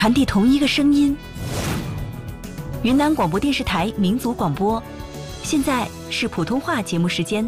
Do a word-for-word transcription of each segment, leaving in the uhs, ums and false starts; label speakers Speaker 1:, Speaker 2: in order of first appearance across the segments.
Speaker 1: 传递同一个声音。云南广播电视台民族广播，现在是普通话节目时间。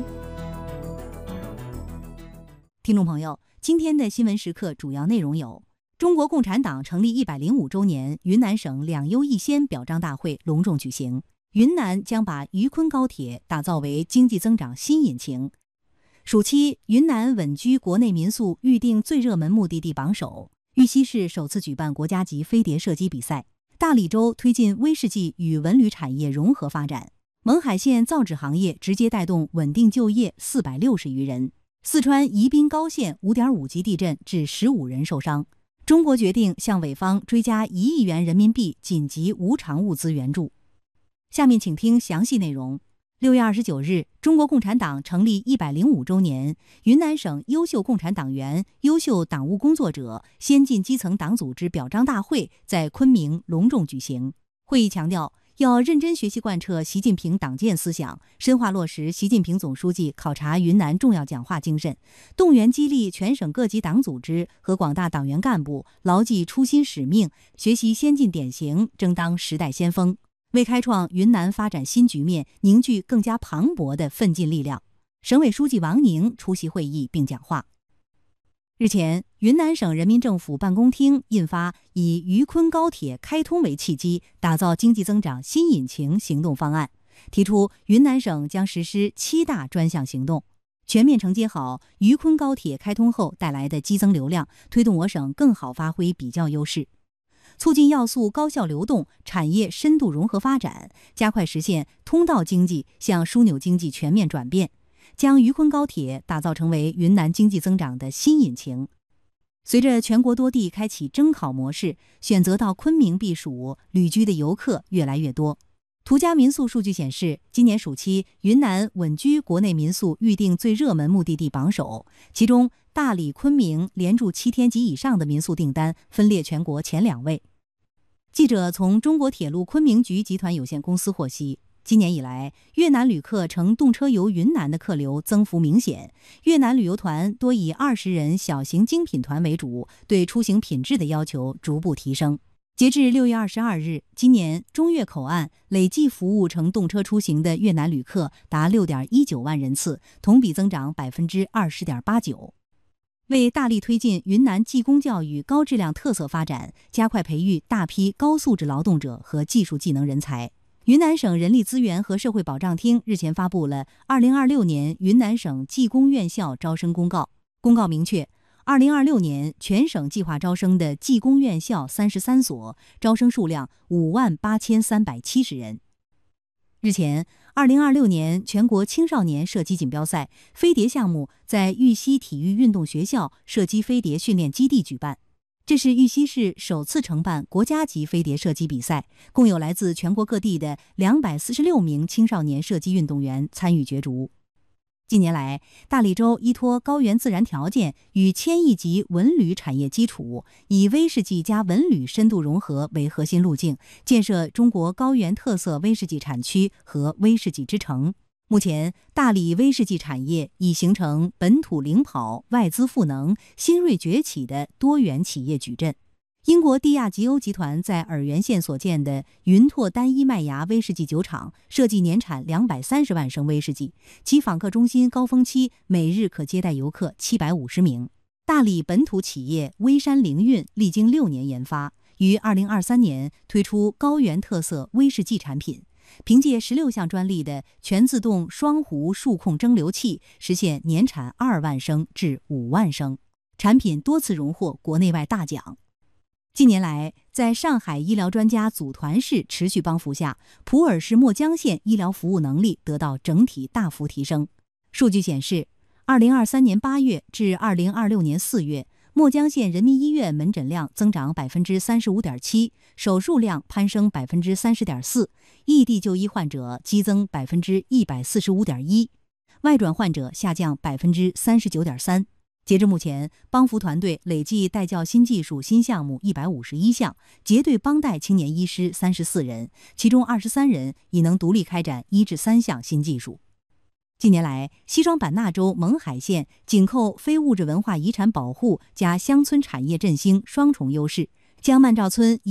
Speaker 2: 听众朋友，今天的新闻时刻主要内容有：中国共产党成立一百零五周年，云南省两优一先表彰大会隆重举行。云南将把禺昆高铁打造为经济增长新引擎。暑期，云南稳居国内民宿预订最热门目的地榜首。玉溪市首次举办国家级飞碟射击比赛。大理州推进威士忌与文旅产业融合发展。勐海县造纸行业直接带动稳定就业四百六十余人。四川宜宾高县 五点五 级地震致十五人受伤。中国决定向潍坊追加一亿元人民币紧急无偿物资援助。下面请听详细内容。六月二十九日，中国共产党成立一百零五周年，云南省优秀共产党员、优秀党务工作者、先进基层党组织表彰大会在昆明隆重举行。会议强调，要认真学习贯彻习近平党建思想，深化落实习近平总书记考察云南重要讲话精神，动员激励全省各级党组织和广大党员干部牢记初心使命，学习先进典型，争当时代先锋，为开创云南发展新局面凝聚更加磅礴的奋进力量。省委书记王宁出席会议并讲话。日前，云南省人民政府办公厅印发以禺昆高铁开通为契机，打造经济增长新引擎行动方案，提出云南省将实施七大专项行动，全面承接好禺昆高铁开通后带来的激增流量，推动我省更好发挥比较优势。促进要素高效流动，产业深度融合发展，加快实现通道经济向枢纽经济全面转变，将禺昆高铁打造成为云南经济增长的新引擎。随着全国多地开启征考模式，选择到昆明避暑旅居的游客越来越多。途家民宿数据显示，今年暑期云南稳居国内民宿预订最热门目的地榜首，其中大理、昆明连住七天及以上的民宿订单分列全国前两位。记者从中国铁路昆明局集团有限公司获悉，今年以来，越南旅客乘动车游云南的客流增幅明显，越南旅游团多以二十人小型精品团为主，对出行品质的要求逐步提升。截至六月二十二日，今年中越口岸累计服务乘动车出行的越南旅客达六点一九万人次，同比增长百分之二十点八九。为大力推进云南技工教育高质量特色发展，加快培育大批高素质劳动者和技术技能人才，云南省人力资源和社会保障厅日前发布了二零二六年云南省技工院校招生公告。公告明确，二零二六年全省计划招生的技工院校三十三所，招生数量五万八千三百七十人。日前，二零二六年全国青少年射击锦标赛飞碟项目在玉溪体育运动学校射击飞碟训练基地举办。这是玉溪市首次承办国家级飞碟射击比赛，共有来自全国各地的两百四十六名青少年射击运动员参与角逐。近年来，大理州依托高原自然条件与千亿级文旅产业基础，以威士忌加文旅深度融合为核心路径，建设中国高原特色威士忌产区和威士忌之城。目前，大理威士忌产业已形成本土领跑、外资赋能、新锐崛起的多元企业矩阵。英国蒂亚吉欧集团在洱源县所建的云拓单一麦芽威士忌酒厂，设计年产两百三十万升威士忌，其访客中心高峰期每日可接待游客七百五十名。大理本土企业微山凌运历经六年研发，于二零二三年推出高原特色威士忌产品，凭借十六项专利的全自动双壶数控蒸馏器，实现年产二万升至五万升，产品多次荣获国内外大奖。近年来，在上海医疗专家组团式持续帮扶下，普洱市墨江县医疗服务能力得到整体大幅提升。数据显示，二零二三年八月至二零二六年四月，墨江县人民医院门诊量增长百分之三十五点七，手术量攀升百分之三十点四，异地就医患者激增百分之一百四十五点一，外转患者下降百分之三十九点三。截至目前，帮扶团队累计带教新技术新项目一百五十一项，结对帮带青年医师三十四人，其中二十三人已能独立开展一至三项新技术。近年来，西双版纳州勐海县紧扣非物质文化遗产保护加乡村产业振兴双重优势，将曼照村